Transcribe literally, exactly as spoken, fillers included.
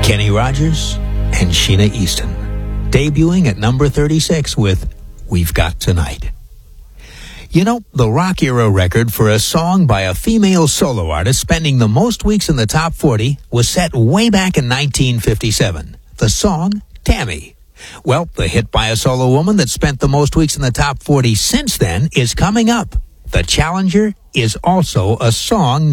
Kenny Rogers and Sheena Easton, debuting at number thirty-six with We've Got Tonight. You know, the rock era record for a song by a female solo artist spending the most weeks in the top forty was set way back in nineteen fifty-seven. The song, Tammy. Well, the hit by a solo woman that spent the most weeks in the top forty since then is coming up. The Challenger is also a song